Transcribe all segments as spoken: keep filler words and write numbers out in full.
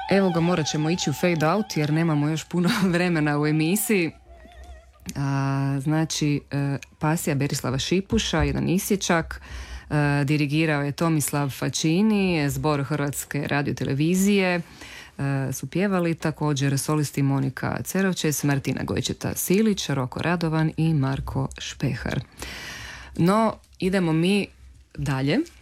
Evo ga, morat ćemo ići u fade out jer nemamo još puno vremena u emisiji. A, znači, e, pasija Berislava Šipuša, jedan isječak, e, dirigirao je Tomislav Facini, zbor Hrvatske radiotelevizije, e, su pjevali također solisti Monika Cerovčes, Martina Gojčeta-Silić, Roko Radovan i Marko Špehar. No, idemo mi dalje e,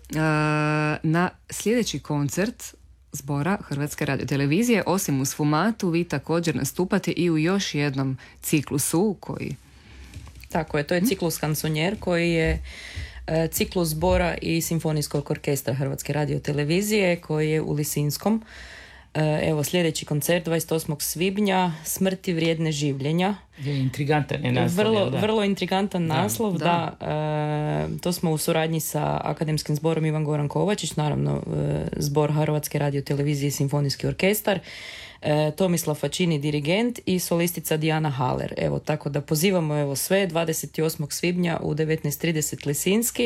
na sljedeći koncert zbora Hrvatske radiotelevizije. Osim u Sfumatu, vi također nastupate i u još jednom ciklusu koji... Tako je, to je ciklus Kansonjer koji je e, ciklus zbora i simfonijskog orkestra Hrvatske radiotelevizije koji je u Lisinskom. E, evo sljedeći koncert dvadeset osmog svibnja, Smrti vrijedne življenja. Je intrigantan je naslov. Vrlo, da? vrlo intrigantan da, naslov, da. da e, to smo u suradnji sa akademskim zborom Ivan Goran Kovačić, naravno e, zbor Hrvatske radiotelevizije i simfonijski orkestar, e, Tomislav Facini dirigent i solistica Dijana Haler. Evo, tako da pozivamo evo sve dvadeset osmog svibnja u devetnaest trideset Lisinski.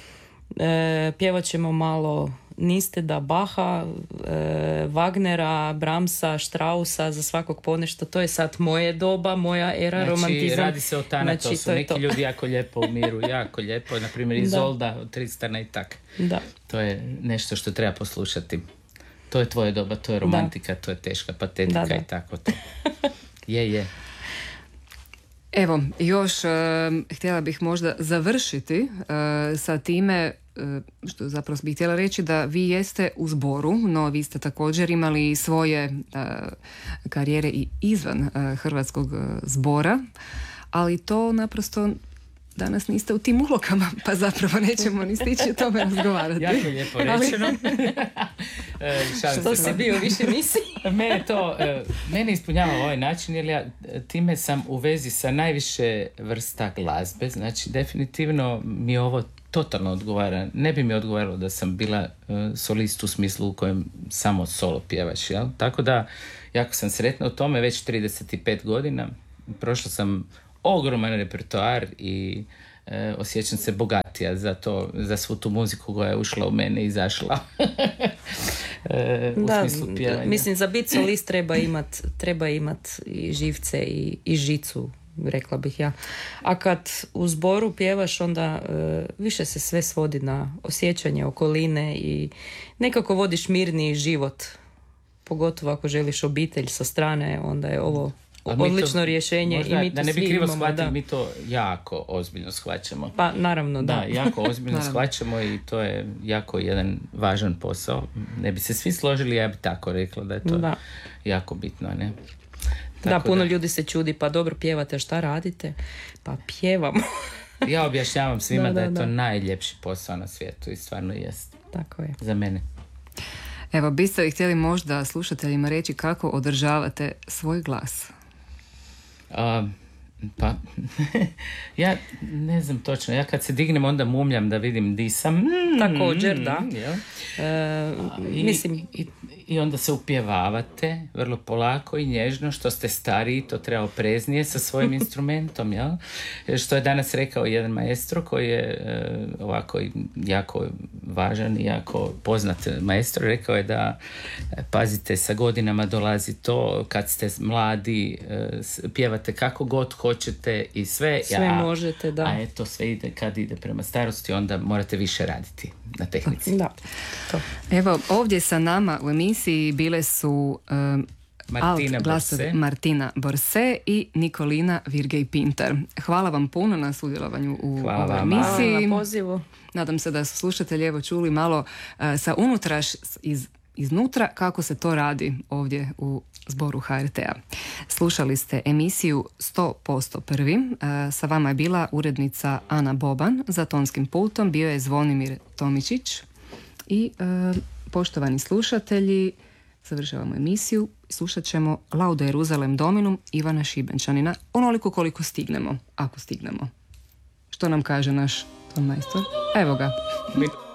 E, pjevat ćemo malo Nisteda, Baha, e, Wagnera, Brahmsa, Straussa, za svakog ponešto. To je sad moje doba, moja era, znači, romantizam. Radi se o Tanatosu, znači, neki to. ljudi jako lijepo umiru, jako lijepo, na primjer Izolda od Tristana i tak. Da. To je nešto što treba poslušati. To je tvoje doba, to je romantika, da. To je teška patetika da, da. I tako to. Je, je. Evo, još uh, htjela bih možda završiti uh, sa time, uh, što zapravo bih htjela reći da vi jeste u zboru, no vi ste također imali svoje uh, karijere i izvan uh, hrvatskog uh, zbora, ali to naprosto danas niste u tim ulogama, pa zapravo nećemo ni stići o tome razgovarati. Jako lijepo rečeno. Što si bio, više nisi? Mene to, mene ispunjava ovaj način, jer ja time sam u vezi sa najviše vrsta glazbe, znači definitivno mi ovo totalno odgovara. Ne bi mi odgovaralo da sam bila solist u smislu u kojem samo solo pjevaš, jel? Tako da, jako sam sretna u tome, već trideset pet godina, prošla sam ogroman repertoar i e, osjećam se bogatija za to, za svu tu muziku koja je ušla u mene i izašla. e, u da, smislu pjevanja. Mislim, za biti solist treba imat, treba imat i živce i, i žicu, rekla bih ja. A kad u zboru pjevaš, onda e, više se sve svodi na osjećanje okoline i nekako vodiš mirniji život. Pogotovo ako želiš obitelj sa strane, onda je ovo odlično to, rješenje. Možda, i mi to da ne bi svi krivo imamo, shvatili, da. mi to jako ozbiljno shvaćamo. Pa naravno, da. Da, jako ozbiljno shvaćamo i to je jako jedan važan posao. Ne bi se svi složili, ja bi tako rekla da je to da. jako bitno, ne? Tako da, puno da. ljudi se čudi, pa dobro pjevate, šta radite? Pa pjevamo. Ja objašnjavam svima da, da, da je to da. najljepši posao na svijetu i stvarno jest. Tako je. Za mene. Evo, biste li htjeli možda slušateljima reći kako održavate svoj glas? Uh, pa ja ne znam točno, ja kad se dignem onda mumljam da vidim di sam. Mm, također, da. Jel? E, I, mislim i, i onda se upjevavate vrlo polako i nježno, što ste stariji, to treba opreznije sa svojim instrumentom, jel? Što je danas rekao jedan maestro koji je e, ovako jako važan i jako poznat maestro, rekao je da pazite, sa godinama dolazi to, kad ste mladi e, pjevate kako god hoćete i sve, sve ja, možete, da. A eto, sve ide, kad ide prema starosti, onda morate više raditi na tehnici. Da, to. Evo, ovdje sa nama u emisiji bile su um, Martina Borse. Martina Borse i Nikolina Virgej-Pintar. Hvala vam puno na sudjelovanju u Hvala ovoj vam. emisiji. Hvala na pozivu. Nadam se da su slušatelji evo čuli malo uh, sa unutraš iz iznutra kako se to radi ovdje u zboru H R T-a. Slušali ste emisiju sto posto prvi. Sa vama je bila urednica Ana Boban, za tonskim pultom bio je Zvonimir Tomičić i e, poštovani slušatelji, završavamo emisiju i slušat ćemo Lauda Jeruzalem Dominum Ivana Šibenčanina, onoliko koliko stignemo, ako stignemo. Što nam kaže naš ton majstor? Evo ga.